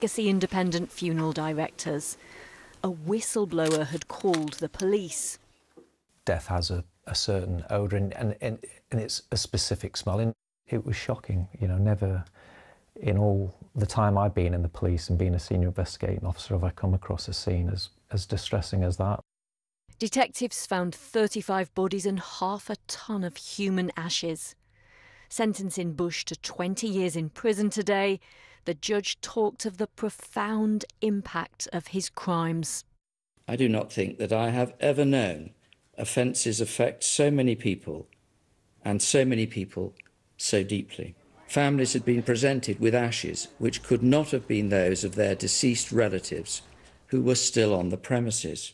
legacy independent funeral directors. A whistleblower had called the police. Death has a certain odour and it's a specific smell. And it was shocking, you know, never in all the time I've been in the police and being a senior investigating officer have I come across a scene as distressing as that. Detectives found 35 bodies and half a tonne of human ashes. Sentencing Bush to 20 years in prison today, the judge talked of the profound impact of his crimes. I do not think that I have ever known offences affect so many people, and so many people so deeply. Families had been presented with ashes which could not have been those of their deceased relatives who were still on the premises.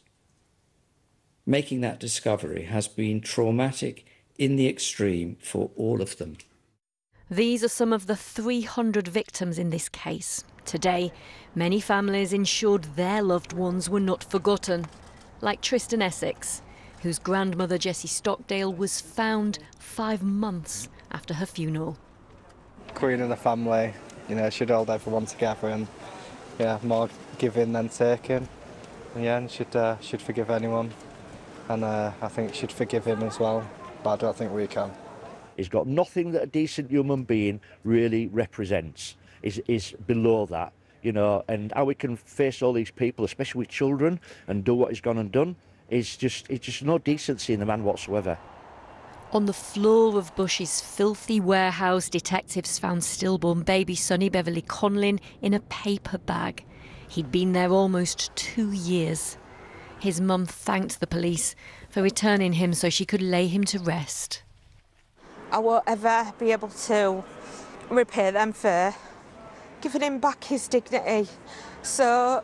Making that discovery has been traumatic in the extreme for all of them. These are some of the 300 victims in this case. Today, many families ensured their loved ones were not forgotten, like Tristan Essex, whose grandmother Jessie Stockdale was found 5 months after her funeral. Queen of the family, you know, she'd hold everyone together and, yeah, more giving than taking. And she'd forgive anyone, and I think she'd forgive him as well, but I don't think we can. He's got nothing that a decent human being really represents. Is below that, you know, and how we can face all these people, especially with children, and do what he's gone and done, it's just no decency in the man whatsoever. On the floor of Bush's filthy warehouse, detectives found stillborn baby Sonny Beverly Conlin in a paper bag. He'd been there almost 2 years. His mum thanked the police for returning him so she could lay him to rest. I won't ever be able to repay them for giving him back his dignity. So,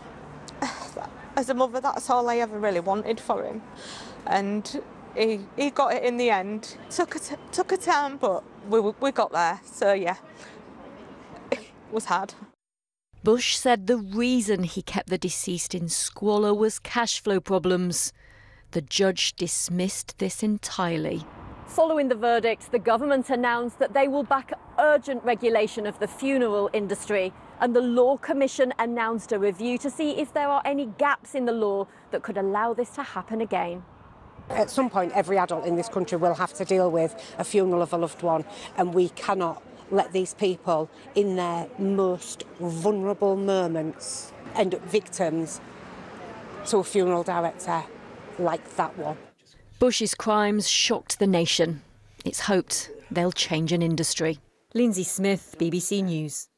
as a mother, that's all I ever really wanted for him. And he got it in the end. Took a time, but we got there. So, yeah, it was hard. Bush said the reason he kept the deceased in squalor was cash flow problems. The judge dismissed this entirely. Following the verdict, the government announced that they will back urgent regulation of the funeral industry, and the Law Commission announced a review to see if there are any gaps in the law that could allow this to happen again. At some point, every adult in this country will have to deal with a funeral of a loved one, and we cannot let these people in their most vulnerable moments end up victims to a funeral director like that one. Bush's crimes shocked the nation. It's hoped they'll change an industry. Lindsay Smith, BBC News.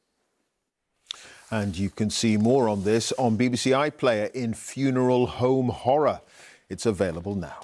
And you can see more on this on BBC iPlayer in Funeral Home Horror. It's available now.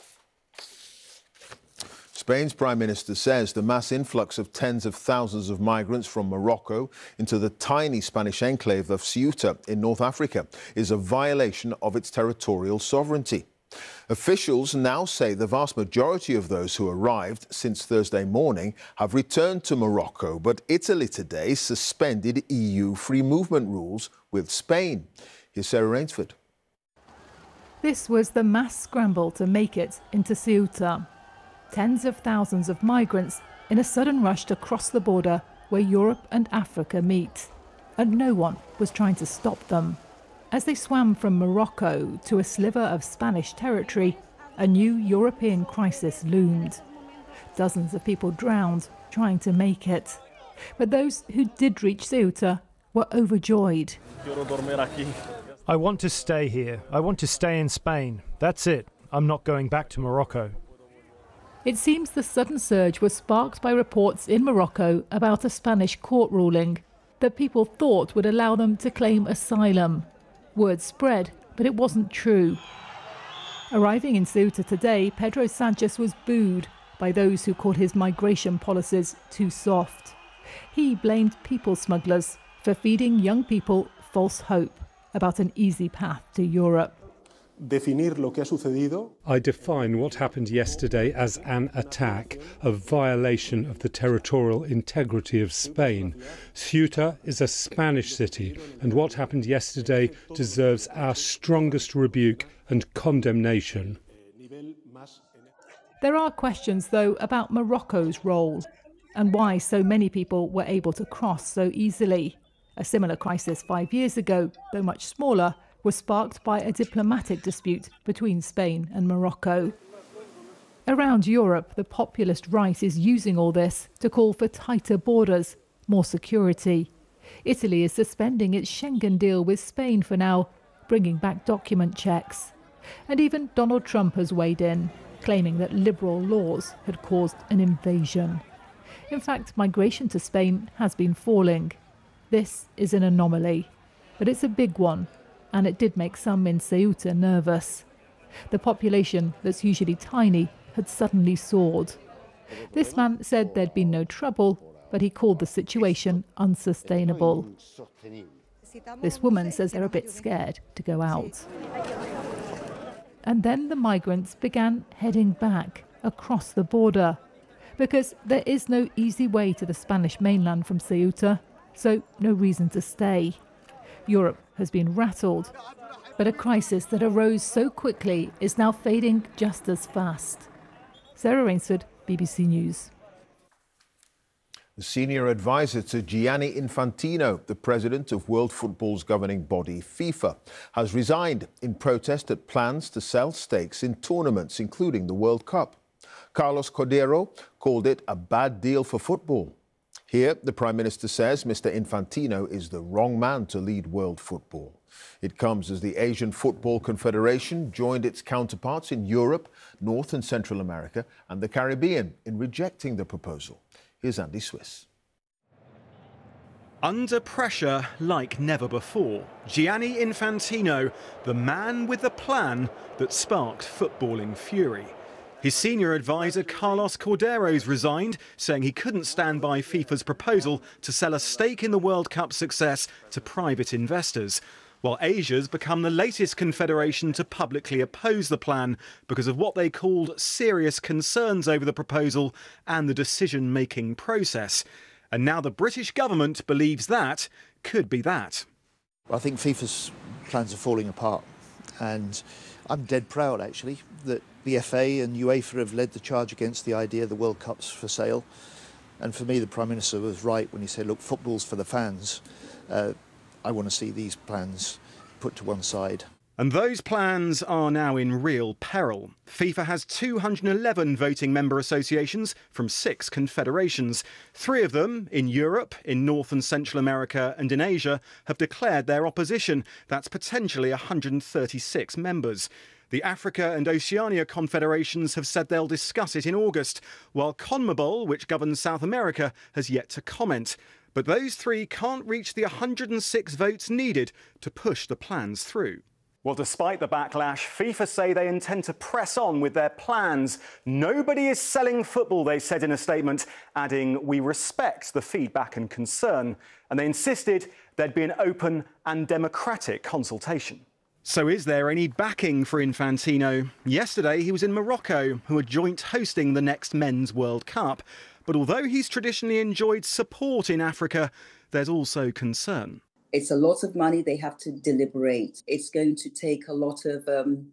Spain's Prime Minister says the mass influx of tens of thousands of migrants from Morocco into the tiny Spanish enclave of Ceuta in North Africa is a violation of its territorial sovereignty. Officials now say the vast majority of those who arrived since Thursday morning have returned to Morocco, but Italy today suspended EU free movement rules with Spain. Here's Sarah Rainsford. This was the mass scramble to make it into Ceuta. Tens of thousands of migrants in a sudden rush to cross the border where Europe and Africa meet. And no one was trying to stop them. As they swam from Morocco to a sliver of Spanish territory, a new European crisis loomed. Dozens of people drowned trying to make it. But those who did reach Ceuta were overjoyed. I want to stay here. I want to stay in Spain. That's it. I'm not going back to Morocco. It seems the sudden surge was sparked by reports in Morocco about a Spanish court ruling that people thought would allow them to claim asylum. Word spread, but it wasn't true. Arriving in Ceuta today, Pedro Sanchez was booed by those who called his migration policies too soft. He blamed people smugglers for feeding young people false hope about an easy path to Europe. I define what happened yesterday as an attack, a violation of the territorial integrity of Spain. Ceuta is a Spanish city, and what happened yesterday deserves our strongest rebuke and condemnation. There are questions, though, about Morocco's role and why so many people were able to cross so easily. A similar crisis 5 years ago, though much smaller, was sparked by a diplomatic dispute between Spain and Morocco. Around Europe, the populist right is using all this to call for tighter borders, more security. Italy is suspending its Schengen deal with Spain for now, bringing back document checks. And even Donald Trump has weighed in, claiming that liberal laws had caused an invasion. In fact, migration to Spain has been falling. This is an anomaly, but it's a big one, and it did make some in Ceuta nervous. The population, that's usually tiny, had suddenly soared. This man said there'd been no trouble, but he called the situation unsustainable. This woman says they're a bit scared to go out. And then the migrants began heading back across the border, because there is no easy way to the Spanish mainland from Ceuta, so no reason to stay. Europe has been rattled, but a crisis that arose so quickly is now fading just as fast. Sarah Rainsford, BBC News. The senior advisor to Gianni Infantino, the president of World Football's governing body, FIFA, has resigned in protest at plans to sell stakes in tournaments, including the World Cup. Carlos Cordero called it a bad deal for football. Here, the Prime Minister says Mr. Infantino is the wrong man to lead world football. It comes as the Asian Football Confederation joined its counterparts in Europe, North and Central America and the Caribbean in rejecting the proposal. Here's Andy Swiss. Under pressure like never before, Gianni Infantino, the man with the plan that sparked footballing fury. His senior advisor Carlos Cordero's resigned, saying he couldn't stand by FIFA's proposal to sell a stake in the World Cup success to private investors, while Asia's become the latest confederation to publicly oppose the plan because of what they called serious concerns over the proposal and the decision-making process. And now the British government believes that could be that. I think FIFA's plans are falling apart, and I'm dead proud, actually, that the FA and UEFA have led the charge against the idea the World Cup's for sale. And for me, the Prime Minister was right when he said, look, football's for the fans. I want to see these plans put to one side. And those plans are now in real peril. FIFA has 211 voting member associations from 6 confederations. 3 of them, in Europe, in North and Central America and in Asia, have declared their opposition. That's potentially 136 members. The Africa and Oceania confederations have said they'll discuss it in August, while CONMEBOL, which governs South America, has yet to comment. But those 3 can't reach the 106 votes needed to push the plans through. Well, despite the backlash, FIFA say they intend to press on with their plans. Nobody is selling football, they said in a statement, adding, we respect the feedback and concern. And they insisted there'd be an open and democratic consultation. So is there any backing for Infantino? Yesterday, he was in Morocco, who are joint hosting the next Men's World Cup. But although he's traditionally enjoyed support in Africa, there's also concern. It's a lot of money. They have to deliberate. It's going to take a lot of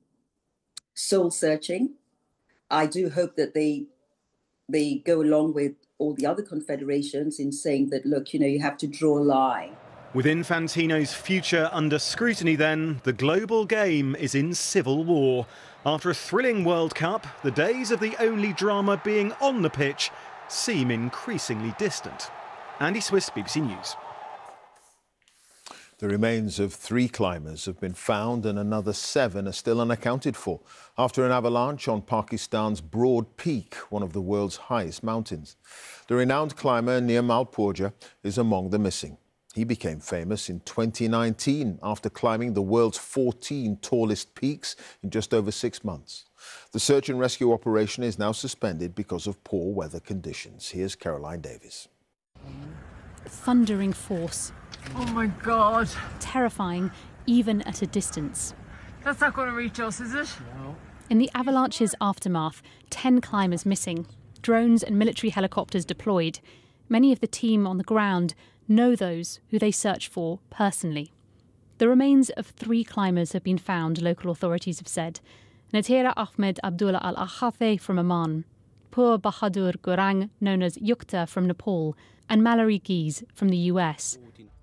soul searching. I do hope that they go along with all the other confederations in saying that, look, you have to draw a line. With Infantino's future under scrutiny then, the global game is in civil war. After a thrilling World Cup, the days of the only drama being on the pitch seem increasingly distant. Andy Swiss, BBC News. The remains of 3 climbers have been found and another 7 are still unaccounted for after an avalanche on Pakistan's Broad Peak, one of the world's highest mountains. The renowned climber Niem Alpurja is among the missing. He became famous in 2019 after climbing the world's 14 tallest peaks in just over 6 months. The search and rescue operation is now suspended because of poor weather conditions. Here's Caroline Davies. Thundering force. Oh my God. Terrifying, even at a distance. That's not going to reach us, is it? No. In the avalanche's aftermath, 10 climbers missing, drones and military helicopters deployed. Many of the team on the ground know those who they search for personally. The remains of 3 climbers have been found, local authorities have said. Natera Ahmed Abdullah Al-Akhafe from Oman, Pur Bahadur Gurang, known as Yukta from Nepal, and Mallory Gies from the US.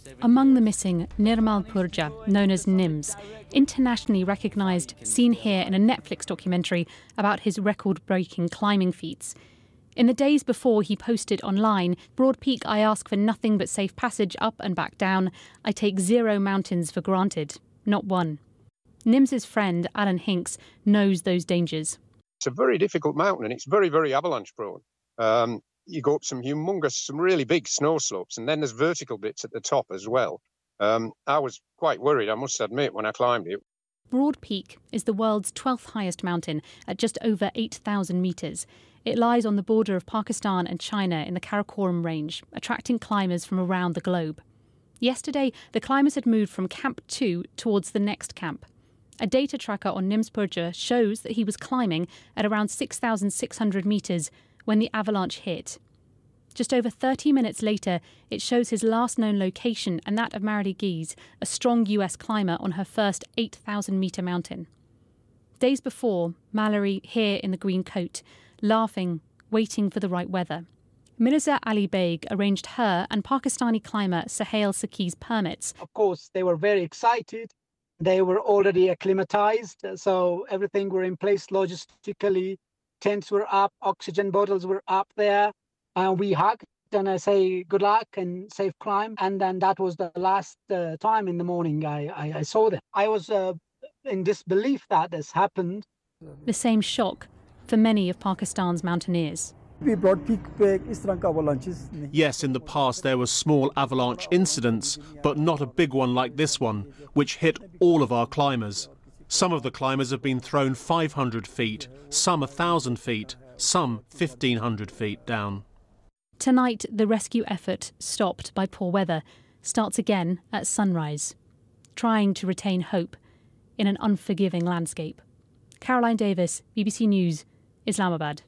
Among the missing, Nirmal Purja, known as Nims, internationally recognised, seen here in a Netflix documentary about his record-breaking climbing feats. In the days before he posted online, "Broad Peak, I ask for nothing but safe passage up and back down. I take 0 mountains for granted, not one." Nims's friend, Alan Hinks, knows those dangers. It's a very difficult mountain and it's very, very avalanche prone. You go up some really big snow slopes, and then there's vertical bits at the top as well. I was quite worried, I must admit, when I climbed it. Broad Peak is the world's 12th highest mountain at just over 8,000 metres. It lies on the border of Pakistan and China in the Karakoram range, attracting climbers from around the globe. Yesterday, the climbers had moved from Camp 2 towards the next camp. A data tracker on Nims Purja shows that he was climbing at around 6,600 metres when the avalanche hit. Just over 30 minutes later, it shows his last known location and that of Marilee Gies, a strong US climber on her first 8,000-metre mountain. Days before, Mallory here in the green coat, laughing, waiting for the right weather. Mirza Ali Beg arranged her and Pakistani climber Suhail Saki's permits. Of course, they were very excited. They were already acclimatized, so everything were in place logistically. Tents were up, oxygen bottles were up there. We hugged and I say good luck and safe climb. And then that was the last time in the morning I saw them. I was in disbelief that this happened. The same shock for many of Pakistan's mountaineers. Yes, in the past there were small avalanche incidents, but not a big one like this one, which hit all of our climbers. Some of the climbers have been thrown 500 feet, some 1,000 feet, some 1,500 feet down. Tonight, the rescue effort, stopped by poor weather, starts again at sunrise, trying to retain hope in an unforgiving landscape. Caroline Davis, BBC News, Islamabad.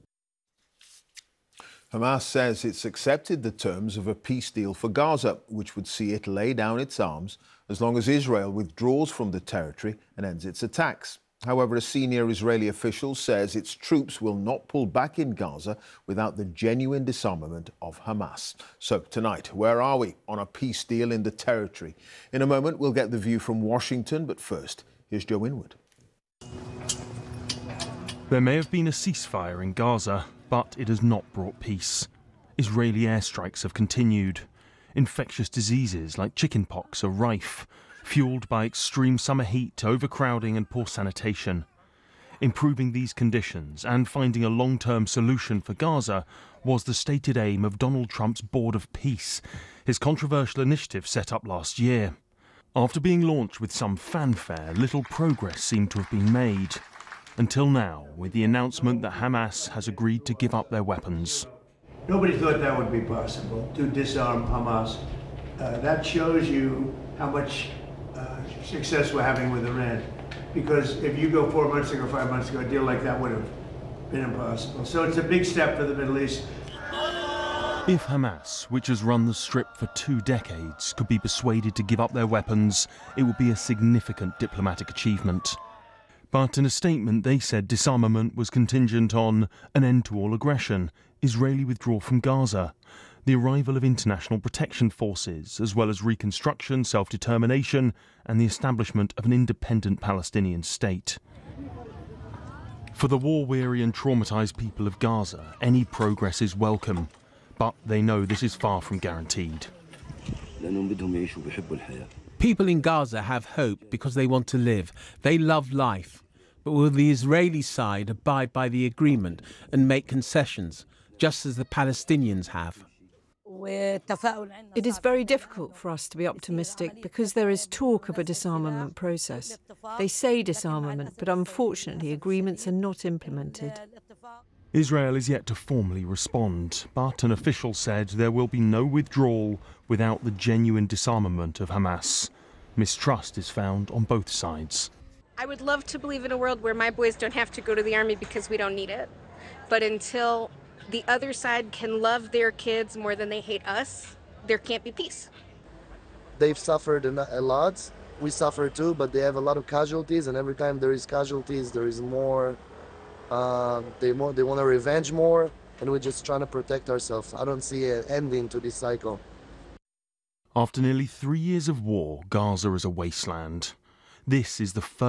Hamas says it's accepted the terms of a peace deal for Gaza, which would see it lay down its arms as long as Israel withdraws from the territory and ends its attacks. However, a senior Israeli official says its troops will not pull back in Gaza without the genuine disarmament of Hamas. So tonight, where are we on a peace deal in the territory? In a moment, we'll get the view from Washington, but first, here's Joe Winwood. There may have been a ceasefire in Gaza, but it has not brought peace. Israeli airstrikes have continued. Infectious diseases like chickenpox are rife, fueled by extreme summer heat, overcrowding and poor sanitation. Improving these conditions and finding a long-term solution for Gaza was the stated aim of Donald Trump's Board of Peace, his controversial initiative set up last year. After being launched with some fanfare, little progress seemed to have been made. Until now, with the announcement that Hamas has agreed to give up their weapons. Nobody thought that would be possible, to disarm Hamas. That shows you how much success we're having with Iran. Because if you go 4 months ago, 5 months ago, a deal like that would have been impossible. So it's a big step for the Middle East. If Hamas, which has run the Strip for 2 decades, could be persuaded to give up their weapons, it would be a significant diplomatic achievement. But in a statement, they said disarmament was contingent on an end to all aggression, Israeli withdrawal from Gaza, the arrival of international protection forces, as well as reconstruction, self-determination, and the establishment of an independent Palestinian state. For the war-weary and traumatised people of Gaza, any progress is welcome, but they know this is far from guaranteed. People in Gaza have hope because they want to live. They love life. But will the Israeli side abide by the agreement and make concessions, just as the Palestinians have? It is very difficult for us to be optimistic because there is talk of a disarmament process. They say disarmament, but unfortunately agreements are not implemented. Israel is yet to formally respond, but an official said there will be no withdrawal without the genuine disarmament of Hamas. Mistrust is found on both sides. I would love to believe in a world where my boys don't have to go to the army because we don't need it. But until the other side can love their kids more than they hate us, there can't be peace. They've suffered a lot. We suffer too, but they have a lot of casualties, and every time there is casualties, there is more. They want to revenge more, and we're just trying to protect ourselves. I don't see an ending to this cycle. After nearly 3 years of war, Gaza is a wasteland. This is the first